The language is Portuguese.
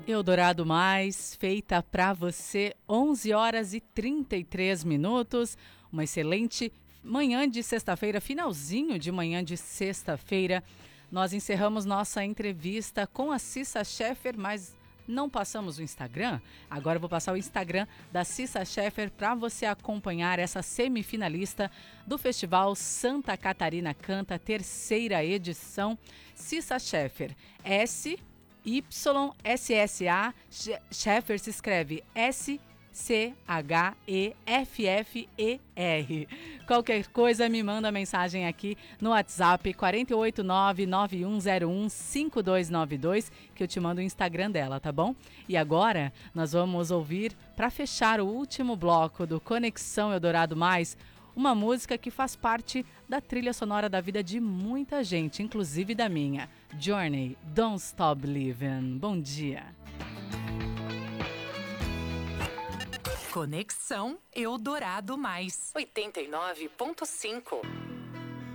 Eldorado Mais, feita para você, 11 horas e 33 minutos. Uma excelente manhã de sexta-feira, finalzinho de manhã de sexta-feira. Nós encerramos nossa entrevista com a Cissa Scheffer, mas não passamos o Instagram. Agora eu vou passar o Instagram da Cissa Scheffer para você acompanhar essa semifinalista do Festival Santa Catarina Canta, terceira edição. Cissa Scheffer, SYSSA, Scheffer se escreve SCHEFFER. Qualquer coisa me manda mensagem aqui no WhatsApp 489-9101-5292 que eu te mando o Instagram dela, tá bom? E agora nós vamos ouvir, para fechar o último bloco do Conexão Eldorado Mais, uma música que faz parte da trilha sonora da vida de muita gente, inclusive da minha. Journey, Don't Stop Believing. Bom dia. Conexão Eldorado Mais 89.5.